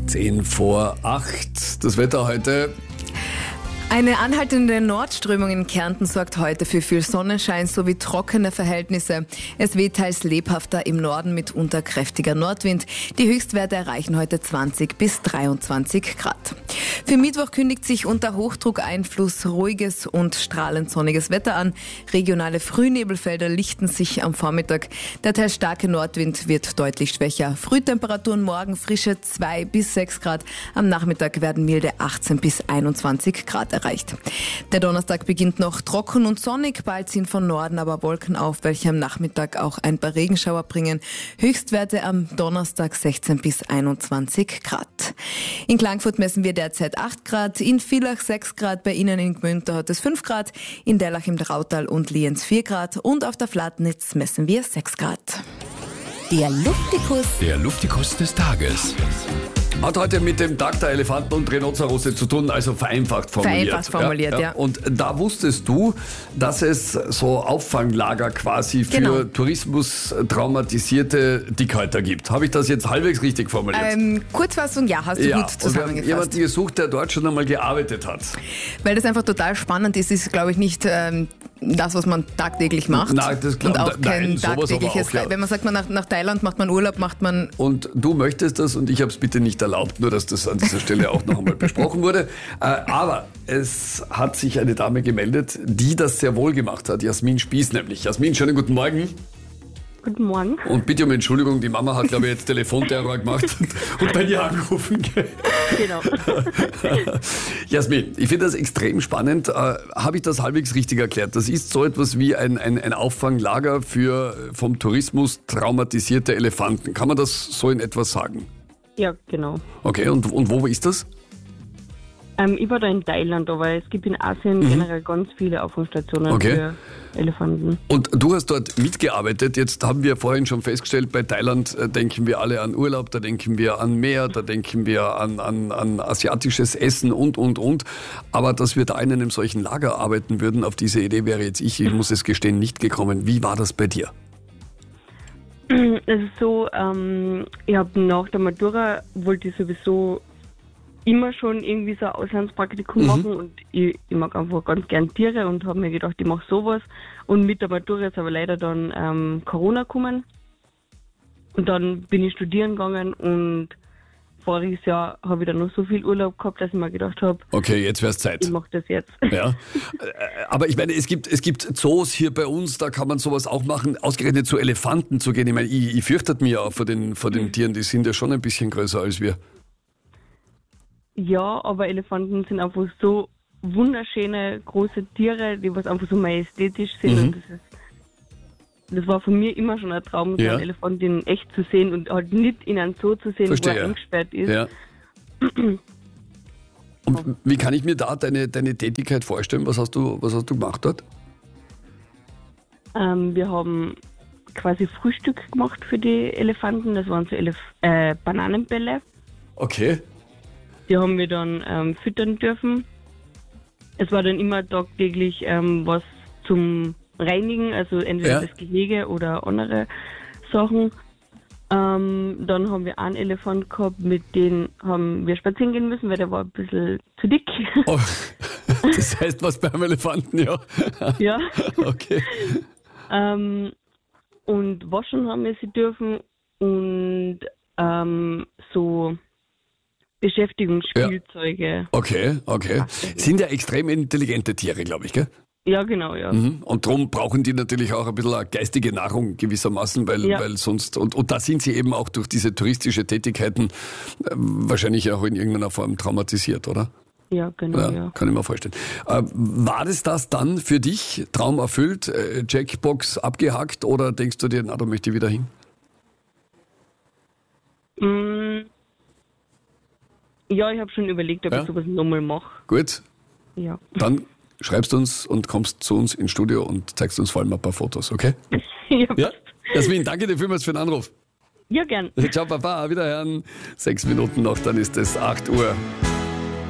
7:10. Das Wetter heute. Eine anhaltende Nordströmung in Kärnten sorgt heute für viel Sonnenschein sowie trockene Verhältnisse. Es weht teils lebhafter im Norden mit kräftiger Nordwind. Die Höchstwerte erreichen heute 20 bis 23 Grad. Für Mittwoch kündigt sich unter Hochdruckeinfluss ruhiges und strahlend sonniges Wetter an. Regionale Frühnebelfelder lichten sich am Vormittag. Der teils starke Nordwind wird deutlich schwächer. Frühtemperaturen morgen frische 2 bis 6 Grad. Am Nachmittag werden milde 18 bis 21 Grad erreicht. Der Donnerstag beginnt noch trocken und sonnig. Bald ziehen von Norden aber Wolken auf, welche am Nachmittag auch ein paar Regenschauer bringen. Höchstwerte am Donnerstag 16 bis 21 Grad. In Klagenfurt messen wir derzeit 8 Grad, in Villach 6 Grad, bei Ihnen in Gmünd hat es 5 Grad, in Derlach im Drautal und Lienz 4 Grad und auf der Flatnitz messen wir 6 Grad. Der Luftikus. Der Luftikus des Tages. Hat heute mit dem Tag der Elefanten und Rhinozerosse zu tun, also vereinfacht formuliert. Vereinfacht formuliert, ja. Und da wusstest du, dass es so Auffanglager quasi für Tourismus traumatisierte Dickhäuter gibt. Habe ich das jetzt halbwegs richtig formuliert? Kurzfassung, ja, hast du gut zusammengefasst. Und wir haben jemanden gesucht, der dort schon einmal gearbeitet hat. Weil das einfach total spannend ist, glaube ich, nicht das, was man tagtäglich macht. Nein, das und auch kein tagtägliches. Wenn man sagt, man nach Thailand macht man Urlaub, macht man. Und du möchtest das und ich habe es bitte nicht erlaubt, nur dass das an dieser Stelle auch noch einmal besprochen wurde. Aber es hat sich eine Dame gemeldet, die das sehr wohl gemacht hat. Jasmin Spieß nämlich. Jasmin, schönen guten Morgen. Guten Morgen. Und bitte um Entschuldigung, die Mama hat, glaube ich, jetzt Telefonterror gemacht und bei dir angerufen. Genau. Jasmin, ich finde das extrem spannend. Habe ich das halbwegs richtig erklärt? Das ist so etwas wie ein Auffanglager für vom Tourismus traumatisierte Elefanten. Kann man das so in etwas sagen? Ja, genau. Okay, und wo ist das? Ich war da in Thailand, aber es gibt in Asien generell ganz viele Auffangstationen für Elefanten. Und du hast dort mitgearbeitet. Jetzt haben wir vorhin schon festgestellt, bei Thailand denken wir alle an Urlaub, da denken wir an Meer, da denken wir an asiatisches Essen und. Aber dass wir da in einem solchen Lager arbeiten würden, auf diese Idee wäre jetzt ich muss es gestehen, nicht gekommen. Wie war das bei dir? Es ist so, ich habe nach der Matura, wollte ich sowieso immer schon irgendwie so ein Auslandspraktikum machen und ich mag einfach ganz gern Tiere und habe mir gedacht, ich mache sowas. Und mit der Matura ist aber leider dann Corona gekommen und dann bin ich studieren gegangen und voriges Jahr habe ich dann noch so viel Urlaub gehabt, dass ich mir gedacht habe, okay, jetzt wäre es Zeit. Ich mache das jetzt. Ja. Aber ich meine, es gibt Zoos hier bei uns, da kann man sowas auch machen, ausgerechnet zu Elefanten zu gehen. Ich meine, ich fürchte mich ja vor den Tieren, die sind ja schon ein bisschen größer als wir. Ja, aber Elefanten sind einfach so wunderschöne, große Tiere, die was einfach so majestätisch sind. Und das war für mich immer schon ein Traum, so einen Elefant in echt zu sehen und halt nicht in einem Zoo zu sehen, wo er eingesperrt ist. Ja. Und wie kann ich mir da deine Tätigkeit vorstellen? Was hast du gemacht dort? Wir haben quasi Frühstück gemacht für die Elefanten. Das waren so Bananenbälle. Okay. Die haben wir dann füttern dürfen. Es war dann immer tagtäglich was zum Reinigen, also entweder das Gehege oder andere Sachen. Dann haben wir einen Elefant gehabt, mit dem haben wir spazieren gehen müssen, weil der war ein bisschen zu dick. Oh, das heißt was beim Elefanten, ja? Ja. Okay. Und waschen haben wir sie dürfen und so Beschäftigungsspielzeuge. Okay. Sind ja extrem intelligente Tiere, glaube ich, gell? Ja, genau, ja. Und darum brauchen die natürlich auch ein bisschen eine geistige Nahrung gewissermaßen, weil sonst, und da sind sie eben auch durch diese touristische Tätigkeiten wahrscheinlich auch in irgendeiner Form traumatisiert, oder? Ja, genau, ja. Kann ich mir vorstellen. War das dann für dich Traum erfüllt, Checkbox abgehakt, oder denkst du dir, da möchte ich wieder hin? Ja, ich habe schon überlegt, ob ich sowas nochmal mache. Gut. Ja. Dann schreibst du uns und kommst zu uns ins Studio und zeigst uns vor allem ein paar Fotos, okay? Ja. Jasmin, danke dir vielmals für den Anruf. Ja, gern. Ciao, Papa, wiederhören. 6 Minuten noch, dann ist es 8 Uhr.